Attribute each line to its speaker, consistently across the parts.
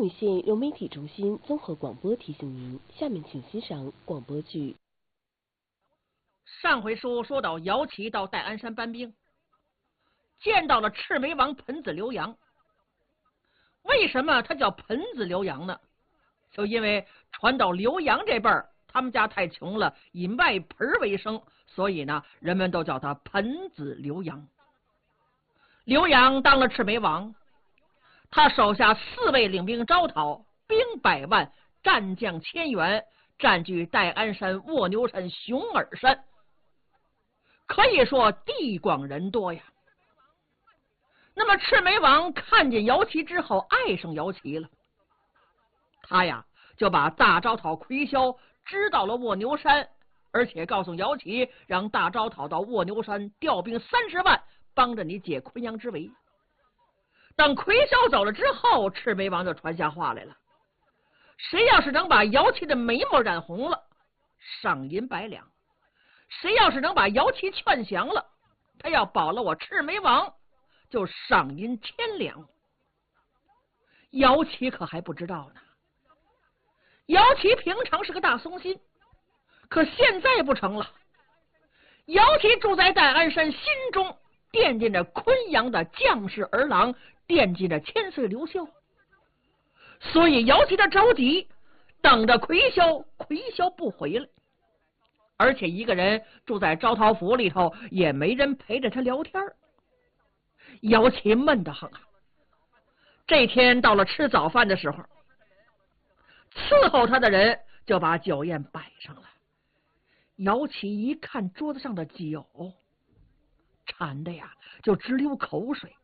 Speaker 1: 禹县融媒体中心综合广播提醒您，下面请欣赏广播剧。
Speaker 2: 上回书说到姚齐到戴安山搬兵，见到了赤眉王盆子刘阳。为什么他叫盆子刘阳呢？就因为传到刘阳这辈儿，他们家太穷了，以卖盆为生，所以呢，人们都叫他盆子刘阳。刘阳当了赤眉王，他手下4位领兵招讨，兵100万，战将1000员，占据戴安山、卧牛山、熊耳山，可以说地广人多呀。那么赤眉王看见姚齐之后，爱上姚齐了，他呀就把大招讨魁霄支到了卧牛山，而且告诉姚齐，让大招讨到卧牛山调兵30万，帮着你解昆阳之围。等魁霄走了之后，赤眉王就传下话来了，谁要是能把姚齐的眉毛染红了，赏银100两；谁要是能把姚齐劝降了，他要保了我赤眉王，就赏银1000两。姚齐可还不知道呢，姚齐平常是个大松心，可现在不成了。姚齐住在戴安山，心中惦记着昆阳的将士儿郎，惦记着千岁刘秀，所以姚齐他着急，等着魁霄，魁霄不回来，而且一个人住在招讨府里头，也没人陪着他聊天。姚齐闷得很啊。这天到了吃早饭的时候，伺候他的人就把酒宴摆上了。姚齐一看桌子上的酒，馋的呀就直流口水。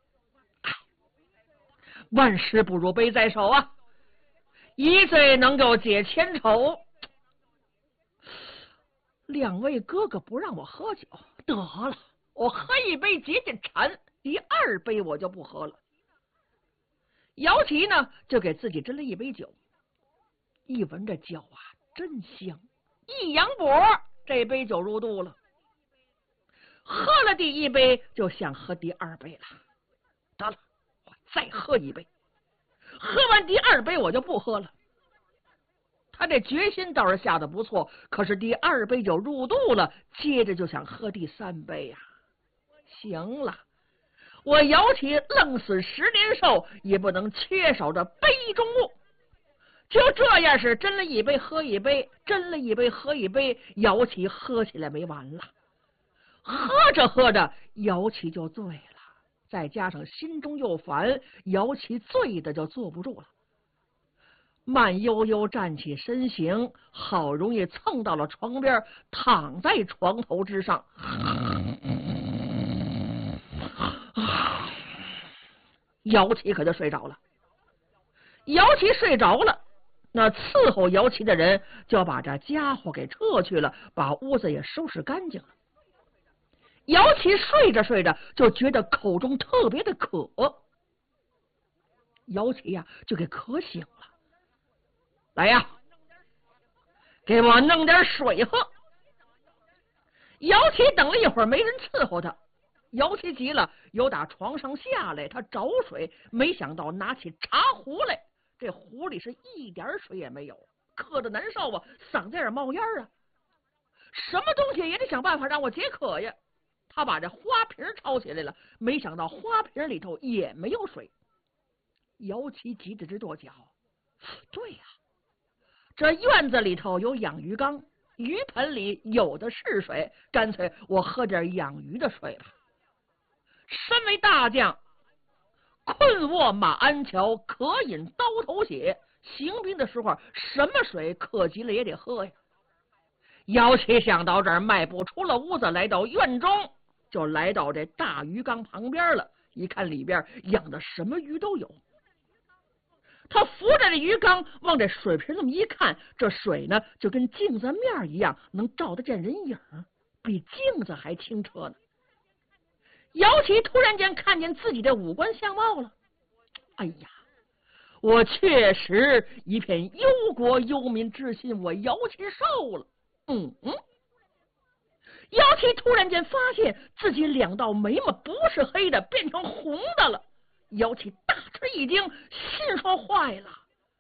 Speaker 2: 万事不如杯在手啊，一醉能够解千愁。2位哥哥不让我喝酒，得了，我喝一杯解解馋，第2杯我就不喝了。姚齐呢就给自己斟了一杯酒，一闻这酒啊真香，一扬脖，这杯酒入肚了。喝了第1杯就想喝第2杯了，得了，我再喝1杯，喝完第2杯我就不喝了。他这决心倒是下得不错，可是第2杯酒入肚了，接着就想喝第3杯呀。行了，我姚齐愣死10年寿，也不能缺少这杯中物。就这样是斟了1杯喝1杯，斟了1杯喝1杯，姚齐喝起来没完了。喝着喝着，姚齐就醉了，再加上心中又烦，姚齐醉的就坐不住了，慢悠悠站起身形，好容易蹭到了床边，躺在床头之上。姚齐可就睡着了。姚齐睡着了，那伺候姚齐的人就把这家伙给撤去了，把屋子也收拾干净了。姚齐睡着睡着就觉得口中特别的渴，姚齐呀就给渴醒了。来呀，给我弄点水喝。姚齐等了一会儿没人伺候他，姚齐急了，由打床上下来，他找水，没想到拿起茶壶来，这壶里是一点水也没有，渴得难受啊，嗓子眼冒烟啊，什么东西也得想办法让我解渴呀。他把这花瓶抄起来了，没想到花瓶里头也没有水。姚齐急得直跺脚，对呀，这院子里头有养鱼缸，鱼盆里有的是水，干脆我喝点养鱼的水吧。身为大将，困卧马鞍桥，渴饮刀头血，行兵的时候什么水渴急了也得喝呀。姚齐想到这儿，迈步出了屋子，来到院中，就来到这大鱼缸旁边了。一看里边养的什么鱼都有，他扶着这鱼缸往这水瓶这么一看，这水呢就跟镜子面一样，能照得见人影，比镜子还清澈呢。姚齐突然间看见自己的五官相貌了，哎呀，我确实一片忧国忧民之心，我姚齐受了。姚齐突然间发现自己2道眉毛不是黑的，变成红的了。姚齐大吃一惊，心说坏了，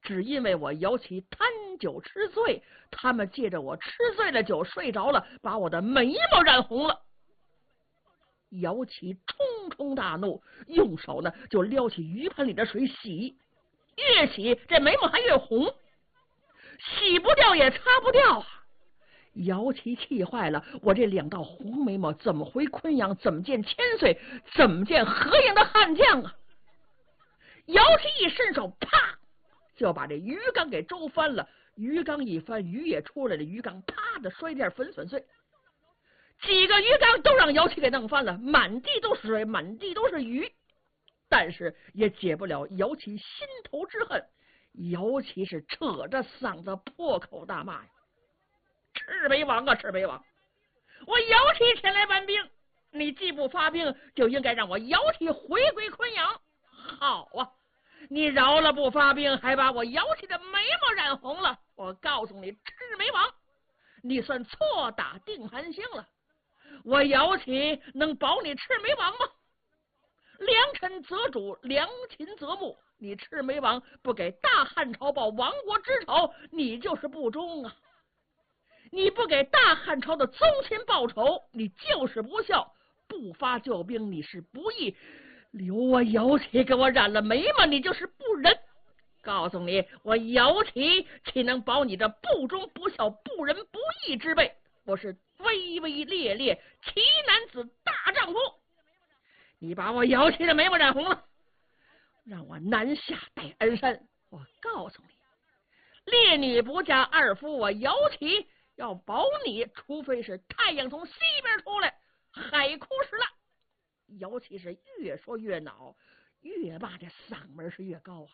Speaker 2: 只因为我姚琦贪酒吃醉，他们借着我吃醉了酒睡着了，把我的眉毛染红了。姚琦冲冲大怒，用手呢就撩起鱼盆里的水洗，越洗这眉毛还越红，洗不掉也擦不掉啊！姚琦气坏了，我这2道红眉毛怎么回昆阳，怎么见千岁，怎么见河营的悍将啊！姚琦一伸手，啪就把这鱼缸给周翻了，鱼缸一翻，鱼也出来了，鱼缸啪的摔点粉碎，几个鱼缸都让姚琦给弄翻了，满地都是水，满地都是鱼，但是也解不了姚琦心头之恨。姚琦是扯着嗓子破口大骂呀：“赤眉王啊，赤眉王！我姚琦前来搬兵，你既不发兵，就应该让我姚琦回归昆阳。好啊，你饶了不发兵，还把我姚琦的眉毛染红了。我告诉你，赤眉王，你算错打定韩星了。我姚琦能保你赤眉王吗？良臣择主，良禽择木。你赤眉王不给大汉朝报亡国之仇，你就是不忠啊！你不给大汉朝的宗亲报仇，你就是不孝。不发救兵，你是不义。留我姚琦给我染了眉毛，你就是不仁。告诉你，我姚琦岂能保你这不忠不孝、不仁不义之辈？我是威威烈烈奇男子大丈夫。你把我姚琦的眉毛染红了，让我南下戴安山。我告诉你，烈女不嫁二夫，我姚琦要保你，除非是太阳从西边出来，海枯石烂。姚琦是越说越恼，越骂这嗓门是越高啊！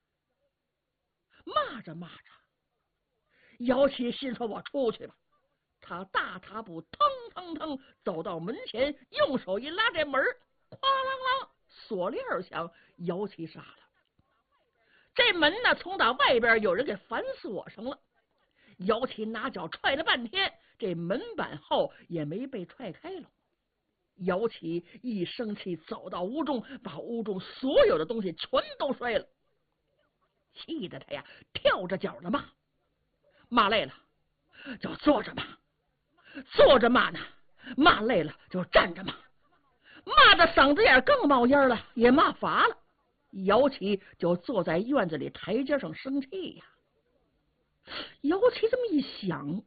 Speaker 2: 骂着骂着，姚琦心说：“我出去吧。”他大踏步腾腾腾走到门前，用手一拉这门，哐啷啷锁链响，姚琦傻了。这门呢，从打外边有人给反锁上了。姚琦拿脚踹了半天，这门板后也没被踹开了。姚琦一生气，走到屋中，把屋中所有的东西全都摔了，气得他呀跳着脚的骂，骂累了就坐着骂，坐着骂呢，骂累了就站着骂，骂的嗓子眼更冒烟了，也骂乏了。姚琦就坐在院子里台阶上生气呀。姚琦这么一想，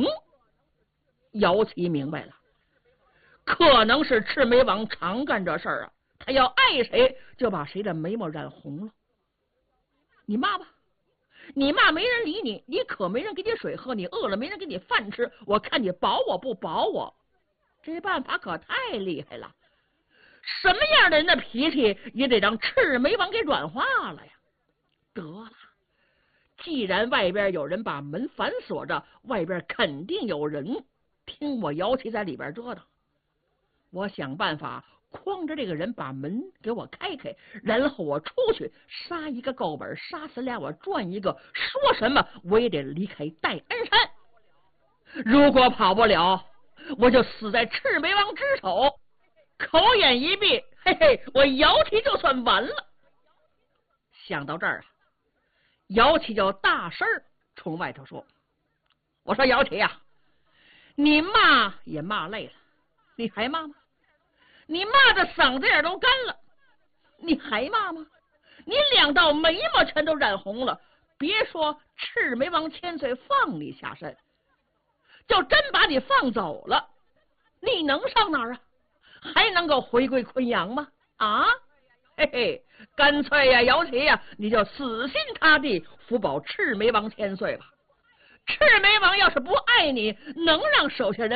Speaker 2: 姚琦明白了，可能是赤眉王常干这事儿啊，他要爱谁就把谁的眉毛染红了。你骂吧，你骂没人理你，你渴没人给你水喝，你饿了没人给你饭吃，我看你保我不保我。这办法可太厉害了，什么样的人的脾气也得让赤眉王给软化了呀。得了，既然外边有人把门反锁着，外边肯定有人听我姚琦在里边折腾，我想办法诓着这个人把门给我开开，然后我出去杀一个够本，杀死俩我赚一个，说什么我也得离开戴安山。如果跑不了，我就死在赤眉王之手。口眼一闭，嘿嘿，我姚琦就算完了。想到这儿啊，姚琦就大声冲外头说：“我说姚琦啊，你骂也骂累了，你还骂吗？你骂的嗓子眼都干了，你还骂吗？你2道眉毛全都染红了，别说赤眉王千岁放你下山，就真把你放走了，你能上哪儿啊？还能够回归昆阳吗？啊，嘿嘿，干脆呀，姚琦呀，你就死心塌地福保赤眉王千岁吧。赤眉王要是不爱你，能让手下人